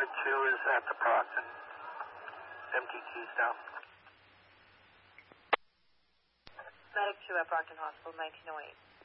Unit 2 is at the Brockton. Empty keys down. Medic 2 at Brockton Hospital, 1908.